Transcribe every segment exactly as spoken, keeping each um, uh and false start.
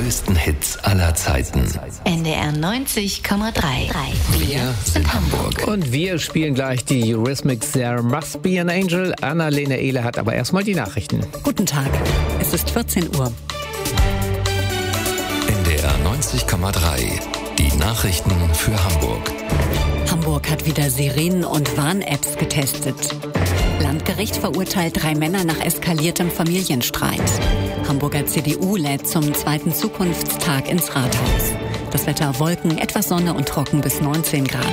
größten Hits aller Zeiten. N D R neunzig Komma drei. Wir sind Hamburg. Und wir spielen gleich die Eurythmics There Must Be an Angel. Annalena Ehle hat aber erstmal die Nachrichten. Guten Tag, es ist vierzehn Uhr. N D R neunzig Komma drei. Die Nachrichten für Hamburg. Hamburg hat wieder Sirenen- und Warn-Apps getestet. Landgericht verurteilt drei Männer nach eskaliertem Familienstreit. Hamburger C D U lädt zum zweiten Zukunftstag ins Rathaus. Das Wetter: Wolken, etwas Sonne und trocken bis neunzehn Grad.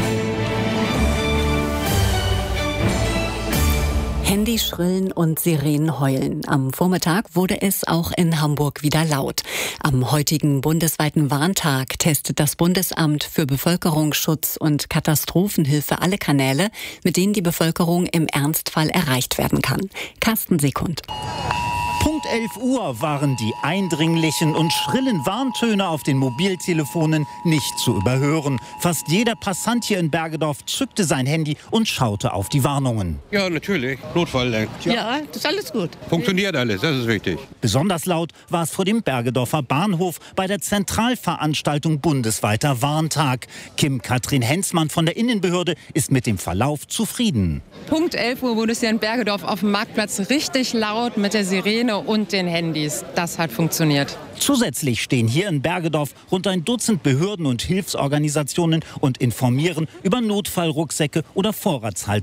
Handys schrillen und Sirenen heulen. Am Vormittag wurde es auch in Hamburg wieder laut. Am heutigen bundesweiten Warntag testet das Bundesamt für Bevölkerungsschutz und Katastrophenhilfe alle Kanäle, mit denen die Bevölkerung im Ernstfall erreicht werden kann. Carsten Sekund. Punkt elf Uhr waren die eindringlichen und schrillen Warntöne auf den Mobiltelefonen nicht zu überhören. Fast jeder Passant hier in Bergedorf zückte sein Handy und schaute auf die Warnungen. Ja, natürlich. Notfall. Ja, ja, das ist alles gut. Funktioniert alles, das ist wichtig. Besonders laut war es vor dem Bergedorfer Bahnhof bei der Zentralveranstaltung bundesweiter Warntag. Kim-Katrin Hensmann von der Innenbehörde ist mit dem Verlauf zufrieden. Punkt elf Uhr wurde es hier in Bergedorf auf dem Marktplatz richtig laut mit der Sirene und den Handys. Das hat funktioniert. Zusätzlich stehen hier in Bergedorf rund ein Dutzend Behörden und Hilfsorganisationen und informieren über Notfallrucksäcke oder Vorratshaltung